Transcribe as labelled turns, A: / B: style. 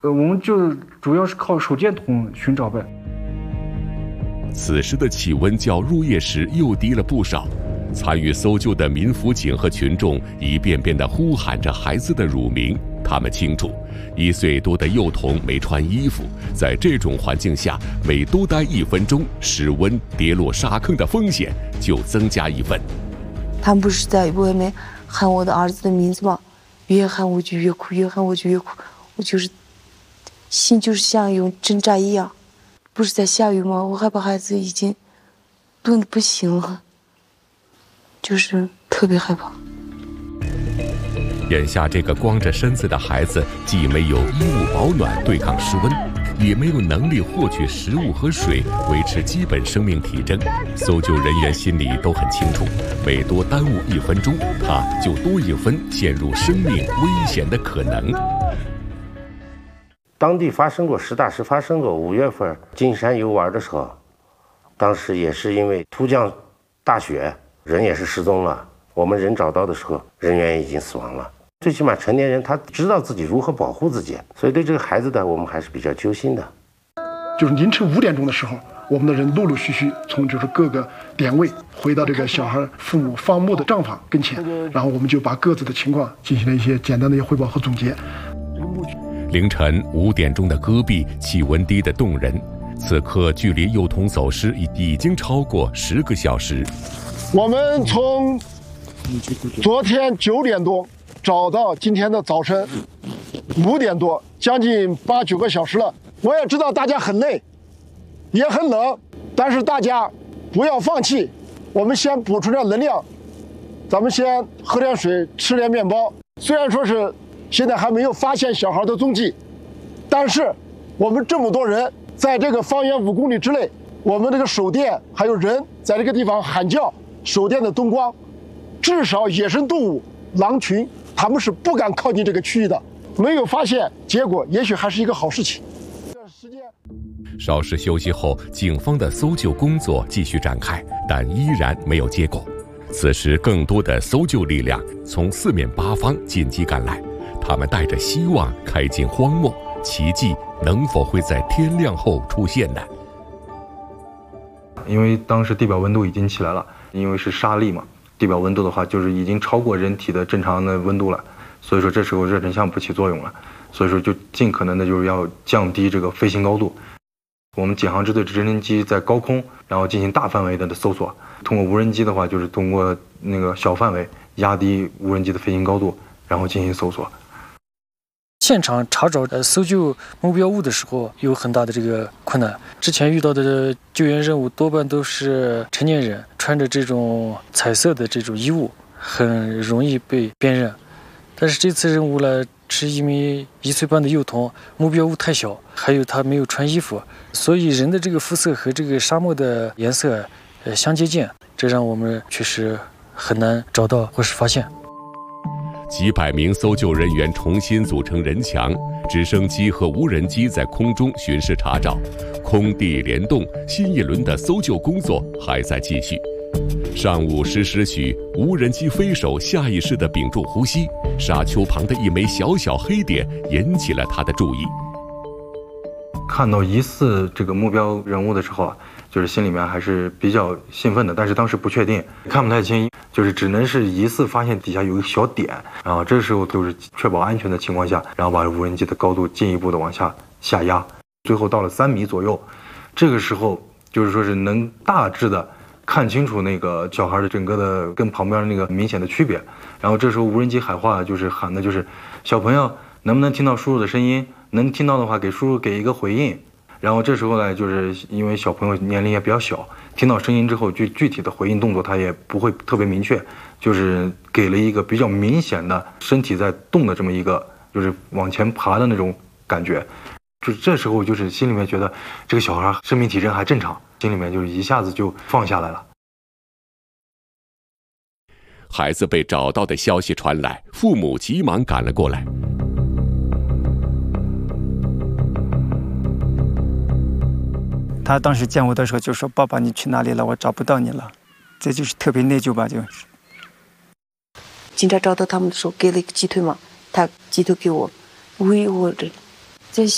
A: 我们就主要是靠手电筒寻找呗。
B: 此时的气温较入夜时又低了不少，参与搜救的民辅警和群众一遍遍地呼喊着孩子的乳名。他们清楚，1岁多的幼童没穿衣服，在这种环境下，每多待1分钟，室温跌落沙坑的风险就增加1分。
C: 他们不是在外面喊我的儿子的名字吗？越喊我就越哭，越喊我就越哭，我就是心就是像用针扎一样。不是在下雨吗？我害怕孩子已经冻得不行了，就是特别害怕。
B: 眼下这个光着身子的孩子，既没有衣物保暖对抗室温，也没有能力获取食物和水维持基本生命体征。搜救人员心里都很清楚，每多耽误1分钟，他就多1分陷入生命危险的可能。
D: 当地实打实发生过5月份进山游玩的时候，当时也是因为突降大雪，人也是失踪了。我们人找到的时候，人员已经死亡了。最起码成年人他知道自己如何保护自己，所以对这个孩子的我们还是比较揪心的。
A: 就是凌晨5点钟的时候，我们的人陆陆续续从就是各个点位回到这个小孩父母放牧的帐篷跟前，然后我们就把各自的情况进行了一些简单的汇报和总结。
B: 凌晨5点钟的戈壁，气温低得动人。此刻距离幼童走失已经超过10个小时。
E: 我们从昨天9点多找到今天的早晨5点多，将近8、9个小时了。我也知道大家很累，也很冷，但是大家不要放弃。我们先补充点能量，咱们先喝点水，吃点面包。虽然说是现在还没有发现小孩的踪迹，但是我们这么多人在这个方圆5公里之内，我们这个手电还有人在这个地方喊叫，手电的灯光，至少野生动物狼群他们是不敢靠近这个区域的。没有发现，结果也许还是一个好事情。
B: 稍事休息后，警方的搜救工作继续展开，但依然没有结果。此时，更多的搜救力量从4面8方紧急赶来，他们带着希望开进荒漠，奇迹能否会在天亮后出现呢？
F: 因为当时地表温度已经起来了，因为是沙粒嘛，地表温度的话就是已经超过人体的正常的温度了，所以说这时候热成像不起作用了，所以说就尽可能的就是要降低这个飞行高度。我们检航支队直升机在高空，然后进行大范围的搜索。通过无人机的话，就是通过那个小范围压低无人机的飞行高度，然后进行搜索。
G: 现场查找搜救目标物的时候有很大的这个困难。之前遇到的救援任务多半都是成年人，穿着这种彩色的这种衣物，很容易被辨认。但是这次任务呢，是一名1岁半的幼童，目标物太小，还有他没有穿衣服，所以人的这个肤色和这个沙漠的颜色相接近，这让我们确实很难找到或是发现。
B: 几百名搜救人员重新组成人墙，直升机和无人机在空中巡视查找，空地联动，新一轮的搜救工作还在继续。上午10时许，无人机飞手下意识地屏住呼吸，沙丘旁的一枚小小黑点引起了他的注意。
F: 看到疑似这个目标人物的时候啊，就是心里面还是比较兴奋的，但是当时不确定，看不太清，就是只能是疑似发现底下有一个小点，然后这时候都是确保安全的情况下，然后把无人机的高度进一步的往下压，最后到了3米左右，这个时候就是说是能大致的看清楚那个小孩的整个的跟旁边那个明显的区别，然后这时候无人机喊话就是喊的就是小朋友能不能听到叔叔的声音，能听到的话给叔叔给一个回应。然后这时候呢，就是因为小朋友年龄也比较小，听到声音之后具体的回应动作他也不会特别明确，就是给了一个比较明显的身体在动的这么一个就是往前爬的那种感觉。就这时候就是心里面觉得这个小孩生命体征还正常，心里面就是一下子就放下来了。
B: 孩子被找到的消息传来，父母急忙赶了过来。
H: 他当时见我的时候就说：“爸爸，你去哪里了？我找不到你了。”这就是特别内疚吧，就是。
C: 警察找到他们的时候，给了一个鸡腿嘛，他鸡腿给我，喂我这